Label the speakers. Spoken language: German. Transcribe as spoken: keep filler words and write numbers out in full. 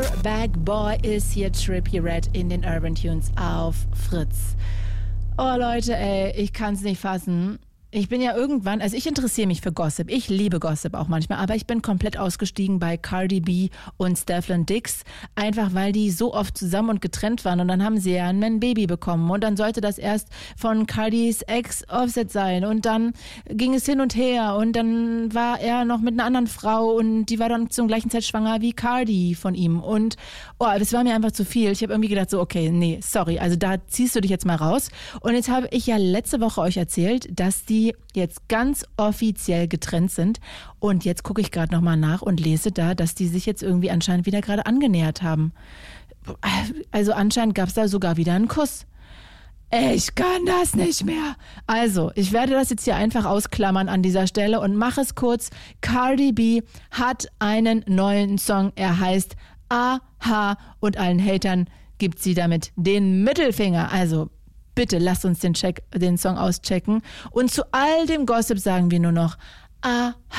Speaker 1: Bag Boy ist hier Trippie Redd in den Urban Tunes auf Fritz. Oh Leute, ey, ich kann's nicht fassen. Ich bin ja irgendwann, also ich interessiere mich für Gossip. Ich liebe Gossip auch manchmal, aber ich bin komplett ausgestiegen bei Cardi B und Stefflon Diggs, einfach weil die so oft zusammen und getrennt waren und dann haben sie ja ein Baby bekommen und dann sollte das erst von Cardis Ex Offset sein und dann ging es hin und her und dann war er noch mit einer anderen Frau und die war dann zur gleichen Zeit schwanger wie Cardi von ihm und oh, das war mir einfach zu viel. Ich habe irgendwie gedacht so, okay, nee, sorry, also da ziehst du dich jetzt mal raus und jetzt habe ich ja letzte Woche euch erzählt, dass die jetzt ganz offiziell getrennt sind. Und jetzt gucke ich gerade nochmal nach und lese da, dass die sich jetzt irgendwie anscheinend wieder gerade angenähert haben. Also anscheinend gab es da sogar wieder einen Kuss. Ich kann das nicht mehr. Also, ich werde das jetzt hier einfach ausklammern an dieser Stelle und mache es kurz. Cardi B hat einen neuen Song. Er heißt Aha und allen Hatern gibt sie damit den Mittelfinger. Also, bitte lasst uns den, Check, den Song auschecken. Und zu all dem Gossip sagen wir nur noch Aha.